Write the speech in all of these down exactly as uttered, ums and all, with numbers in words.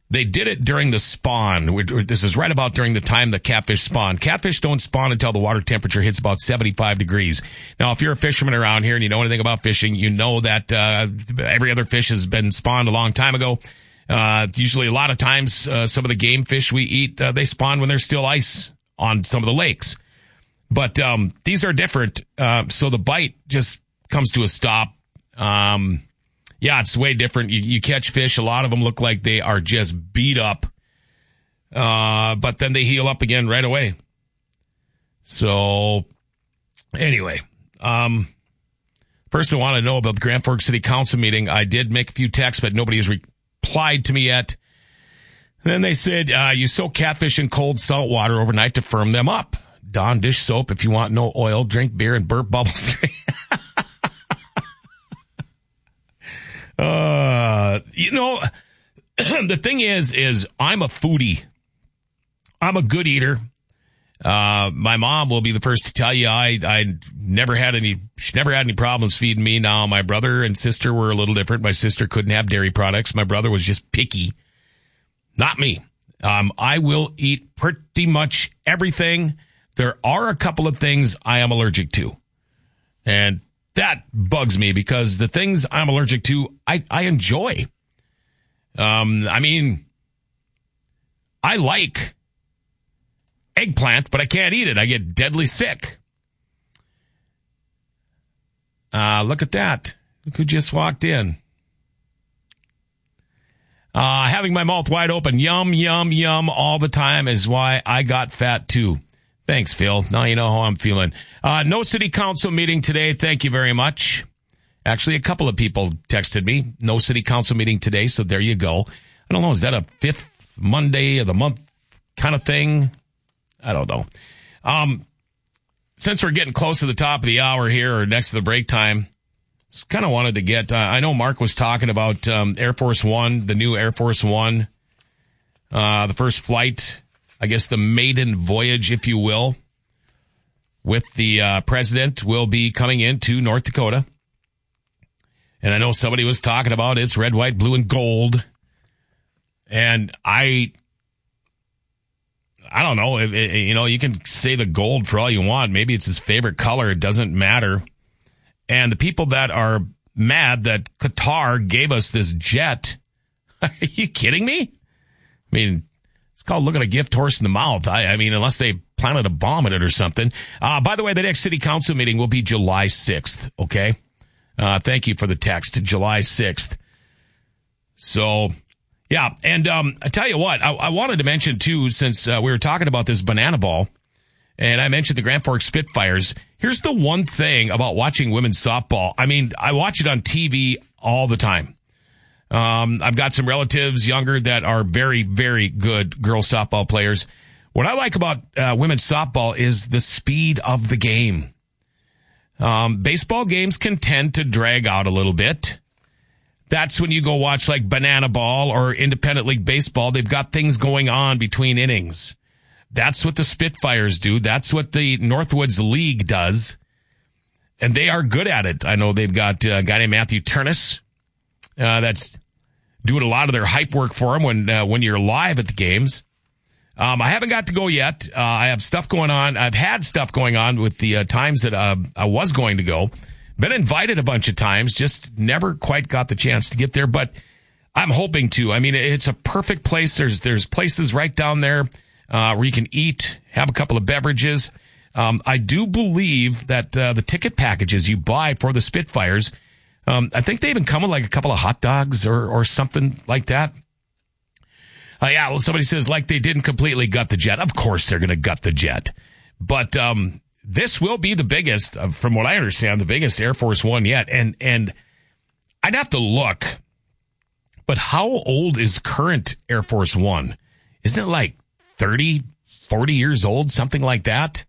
They did it during the spawn. This is right about during the time the catfish spawn. Catfish don't spawn until the water temperature hits about seventy-five degrees. Now, if you're a fisherman around here and you know anything about fishing, you know that uh, every other fish has been spawned a long time ago. Uh, usually a lot of times, uh, some of the game fish we eat, uh, they spawn when there's still ice on some of the lakes. But um, these are different. Uh, so the bite just comes to a stop. Um Yeah, it's way different. You, you catch fish. A lot of them look like they are just beat up. Uh, but then they heal up again right away. So, anyway, um, person wanted to know about the Grand Forks City Council meeting. I did make a few texts, but nobody has replied to me yet. And then they said, uh, you soak catfish in cold salt water overnight to firm them up. Dawn dish soap if you want no oil. Drink beer and burp bubbles. Uh, you know, the thing is, is I'm a foodie. I'm a good eater. Uh, my mom will be the first to tell you I, I never had any, she never had any problems feeding me. Now, my brother and sister were a little different. My sister couldn't have dairy products. My brother was just picky. Not me. Um, I will eat pretty much everything. There are a couple of things I am allergic to. And that bugs me because the things I'm allergic to, I, I enjoy. Um, I mean, I like eggplant, but I can't eat it. I get deadly sick. Uh, look at that. Look who just walked in. Uh, having my mouth wide open, yum, yum, yum all the time is why I got fat too. Thanks, Phil. Now you know how I'm feeling. Uh, no city council meeting today. Thank you very much. Actually, a couple of people texted me. No city council meeting today, so there you go. I don't know. Is that a fifth Monday of the month kind of thing? I don't know. Um, since we're getting close to the top of the hour here or next to the break time, just kind of wanted to get, uh, I know Mark was talking about um, Air Force One, the new Air Force One, uh, the first flight. I guess the maiden voyage, if you will, with the uh, president will be coming into North Dakota. And I know somebody was talking about it's red, white, blue, and gold. And I, I don't know. It, it, you know, you can say the gold for all you want. Maybe it's his favorite color. It doesn't matter. And the people that are mad that Qatar gave us this jet, are you kidding me? I mean, it's called looking a gift horse in the mouth. I, I mean, unless they planted a bomb in it or something. Uh, by the way, the next city council meeting will be July sixth. Okay. Uh, thank you for the text. July sixth. So, yeah. And, um, I tell you what, I, I wanted to mention too, since uh, we were talking about this banana ball and I mentioned the Grand Forks Spitfires. Here's the one thing about watching women's softball. I mean, I watch it on T V all the time. Um, I've got some relatives younger that are very, very good girls softball players. What I like about uh, women's softball is the speed of the game. Um, baseball games can tend to drag out a little bit. That's when you go watch like Banana Ball or Independent League Baseball. They've got things going on between innings. That's what the Spitfires do. That's what the Northwoods League does. And they are good at it. I know they've got a guy named Matthew Turnus. Uh, that's doing a lot of their hype work for them when, uh, when you're live at the games. Um, I haven't got to go yet. Uh, I have stuff going on. I've had stuff going on with the uh, times that, uh, I was going to go. Been invited a bunch of times, just never quite got the chance to get there, but I'm hoping to. I mean, it's a perfect place. There's, there's places right down there, uh, where you can eat, have a couple of beverages. Um, I do believe that, uh, the ticket packages you buy for the Spitfires, Um, I think they even come with like a couple of hot dogs or, or something like that. Uh, yeah, well, somebody says like they didn't completely gut the jet. Of course they're going to gut the jet. But um, this will be the biggest, uh, from what I understand, the biggest Air Force One yet. And, and I'd have to look. But how old is current Air Force One? Isn't it like thirty, forty years old, something like that?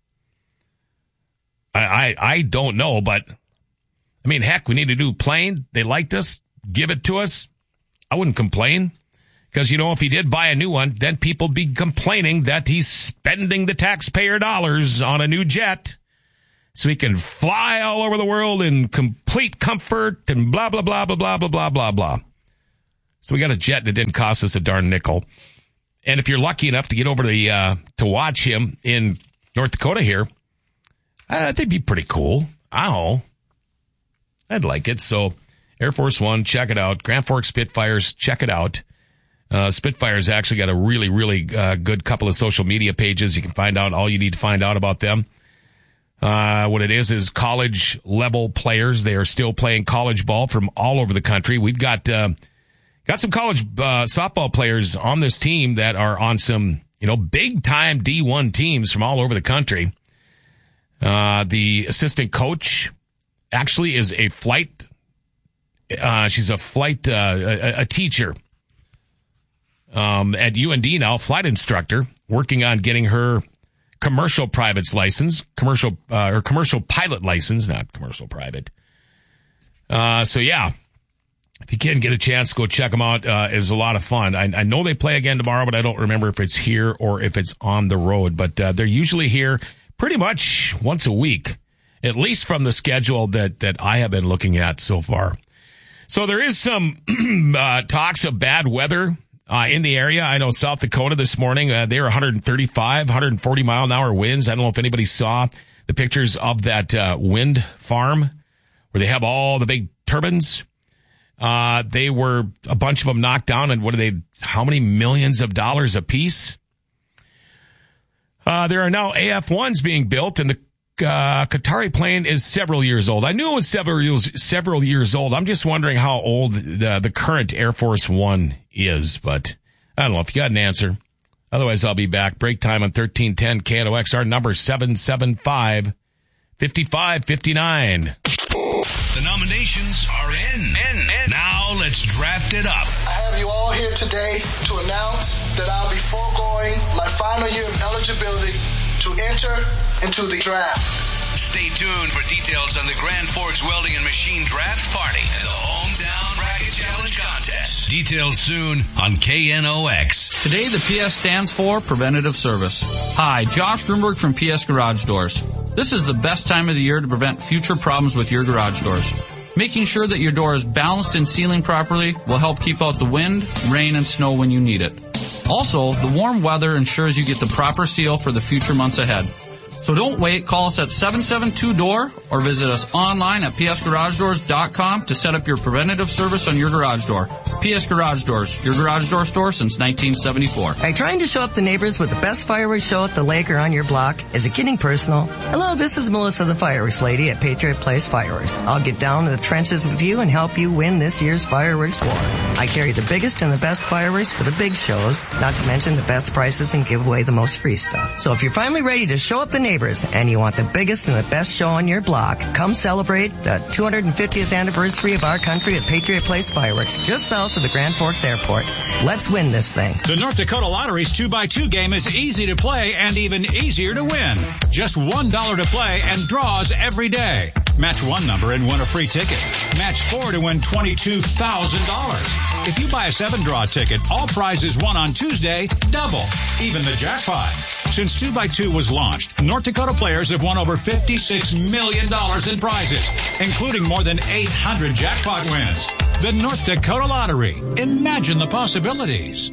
I, I, I don't know, but I mean, heck, we need a new plane. They liked us. Give it to us. I wouldn't complain. Because, you know, if he did buy a new one, then people would be complaining that he's spending the taxpayer dollars on a new jet so he can fly all over the world in complete comfort and blah, blah, blah, blah, blah, blah, blah, blah, blah. So we got a jet and it didn't cost us a darn nickel. And if you're lucky enough to get over to the, uh, to watch him in North Dakota here, uh, they'd be pretty cool. Ow. I'd like it. So Air Force One, check it out. Grand Forks Spitfires, check it out. Uh, Spitfires actually got a really, really uh, good couple of social media pages. You can find out all you need to find out about them. Uh, what it is is college level players. They are still playing college ball from all over the country. We've got, uh, got some college, uh, softball players on this team that are on some, you know, big time D one teams from all over the country. Uh, the assistant coach actually is a flight, uh, she's a flight, uh, a, a teacher, um, at U N D now, flight instructor, working on getting her commercial private's license, commercial, uh, or commercial pilot license, not commercial private. Uh, so yeah, if you can get a chance, go check them out. Uh, it's a lot of fun. I, I know they play again tomorrow, but I don't remember if it's here or if it's on the road, but, uh, they're usually here pretty much once a week, at least from the schedule that, that I have been looking at so far. So there is some, uh, talks of bad weather. Uh, in the area. I know South Dakota this morning, uh, they were one thirty-five, one forty mile an hour winds. I don't know if anybody saw the pictures of that, uh, wind farm where they have all the big turbines. Uh, they were, a bunch of them knocked down, and what are they, how many millions of dollars a piece? Uh, there are now A F ones being built, and the, uh, Qatari plane is several years old. I knew it was several years, several years old. I'm just wondering how old the, the current Air Force One is, but I don't know if you got an answer. Otherwise, I'll be back. Break time on thirteen ten K N O X. Our number seven seven five, five five five nine. The nominations are in. in, in. Now let's draft it up. I have you all here today to announce that I'll be foregoing my final year of eligibility to enter into the draft. Stay tuned for details on the Grand Forks Welding and Machine Draft Party and the Hometown Bracket Challenge Contest. Details soon on K N O X. Today, the P S stands for Preventative Service. Hi, Josh Grunberg from P S Garage Doors. This is the best time of the year to prevent future problems with your garage doors. Making sure that your door is balanced and sealing properly will help keep out the wind, rain, and snow when you need it. Also, the warm weather ensures you get the proper seal for the future months ahead. So don't wait. Call us at seven seven two D O O R or visit us online at p s garage doors dot com to set up your preventative service on your garage door. P S Garage Doors, your garage door store since nineteen seventy-four. Are you trying to show up the neighbors with the best fireworks show at the lake or on your block? Is it getting personal? Hello, this is Melissa the Fireworks Lady at Patriot Place Fireworks. I'll get down to the trenches with you and help you win this year's fireworks war. I carry the biggest and the best fireworks for the big shows, not to mention the best prices and give away the most free stuff. So if you're finally ready to show up the neighbors and you want the biggest and the best show on your block, come celebrate the two hundred fiftieth anniversary of our country at Patriot Place Fireworks, just south of the Grand Forks Airport. Let's win this thing. The North Dakota Lottery's two by two game is easy to play and even easier to win. Just one dollar to play and draws every day. Match one number and win a free ticket. Match four to win twenty-two thousand dollars. If you buy a seven-draw ticket, all prizes won on Tuesday double, even the jackpot. Since two by two was launched, North Dakota players have won over fifty-six million dollars in prizes, including more than eight hundred jackpot wins. The North Dakota Lottery. Imagine the possibilities.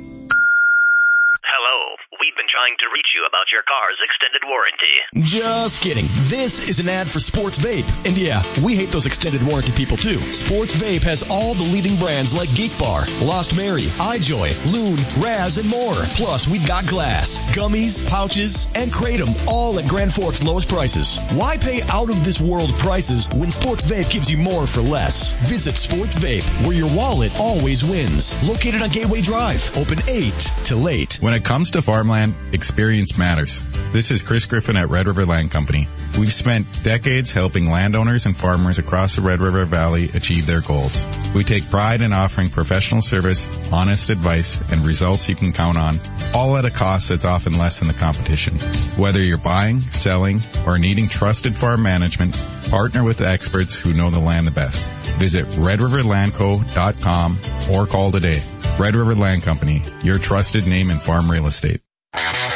Hello. We've been trying to reach you about your car's extended warranty. Just kidding. This is an ad for Sports Vape. And yeah, we hate those extended warranty people too. Sports Vape has all the leading brands like Geek Bar, Lost Mary, iJoy, Loon, Raz, and more. Plus, we've got glass, gummies, pouches, and Kratom, all at Grand Forks' lowest prices. Why pay out-of-this-world prices when Sports Vape gives you more for less? Visit Sports Vape, where your wallet always wins. Located on Gateway Drive. Open eight to late. When it comes to farmland, experience matters. This is Chris Griffin at Red River Land Company. We've spent decades helping landowners and farmers across the Red River Valley achieve their goals. We take pride in offering professional service, honest advice, and results you can count on, all at a cost that's often less than the competition. Whether you're buying, selling, or needing trusted farm management, partner with the experts who know the land the best. Visit red river land co dot com or call today. Red River Land Company, your trusted name in farm real estate.